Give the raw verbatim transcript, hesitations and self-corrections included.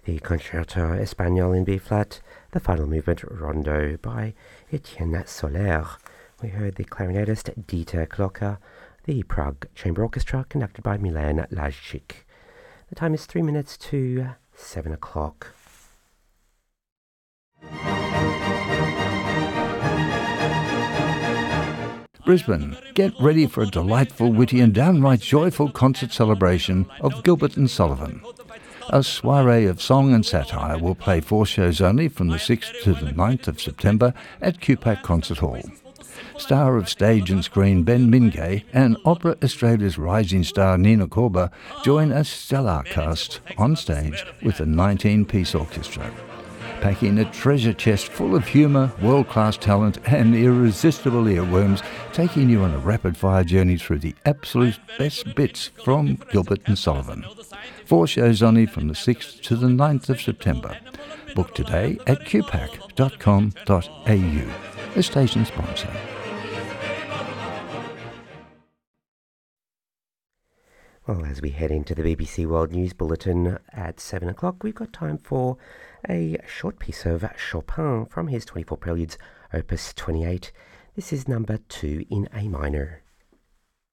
the Concerto Espagnol in B-flat, the final movement Rondo by Etienne Soler. We heard the clarinetist Dieter Klocker, the Prague Chamber Orchestra conducted by Milan Lajcik. The time is three minutes to seven o'clock. Brisbane, get ready for a delightful, witty and downright joyful concert celebration of Gilbert and Sullivan. A soiree of song and satire will play four shows only from the sixth to the ninth of September at Q PAC Concert Hall. Star of stage and screen Ben Mingay and Opera Australia's rising star Nina Corba join a stellar cast on stage with a nineteen-piece orchestra, packing a treasure chest full of humour, world-class talent and irresistible earworms, taking you on a rapid-fire journey through the absolute best bits from Gilbert and Sullivan. Four shows only from the sixth to the ninth of September. Book today at q pac dot com dot a u, a station sponsor. Well, as we head into the B B C World News Bulletin at seven o'clock, we've got time for a short piece of Chopin from his twenty-four Preludes, Opus twenty-eight. This is number two in A minor.